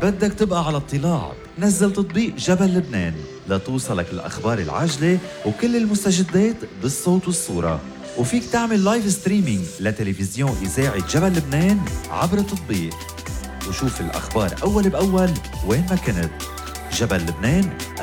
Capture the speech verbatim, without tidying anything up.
بدك تبقى على اطلاع، نزل تطبيق جبل لبنان لتوصلك الأخبار العاجلة وكل المستجدات بالصوت والصورة. وفيك تعمل لايف ستريمينج لتلفزيون إذاعة جبل لبنان عبر التطبيق وشوف الأخبار أول بأول وين ما كنت. جبل لبنان،